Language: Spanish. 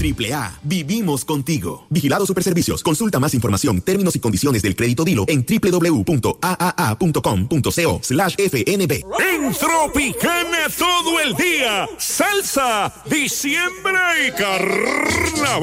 AAA, vivimos contigo. Vigilado Superservicios. Consulta más información, términos y condiciones del crédito Dilo en www.aaa.com.co/FNB. En Tropicana todo el día, salsa, diciembre y carnaval.